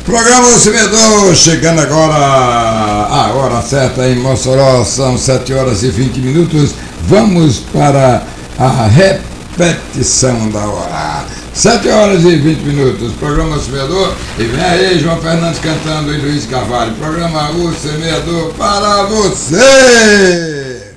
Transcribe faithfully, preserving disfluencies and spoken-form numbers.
Programa O Semeador, chegando agora a hora certa em Mossoró, são sete horas e vinte minutos. Vamos para a repetição da hora. sete horas e vinte minutos, programa O Semeador. E vem aí João Fernandes cantando e Luiz Carvalho. Programa O Semeador para você.